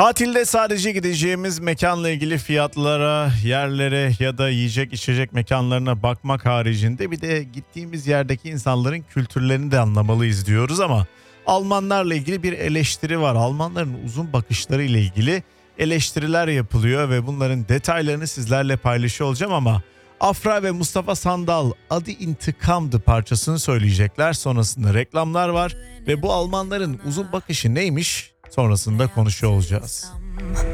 Tatilde sadece gideceğimiz mekanla ilgili fiyatlara, yerlere ya da yiyecek içecek mekanlarına bakmak haricinde bir de gittiğimiz yerdeki insanların kültürlerini de anlamalıyız diyoruz ama Almanlarla ilgili bir eleştiri var. Almanların uzun bakışları ile ilgili eleştiriler yapılıyor ve bunların detaylarını sizlerle paylaşıyor olacağım ama Afra ve Mustafa Sandal Adı İntikam'dı parçasını söyleyecekler. Sonrasında reklamlar var ve bu Almanların uzun bakışı neymiş? Sonrasında konuşuyor olacağız.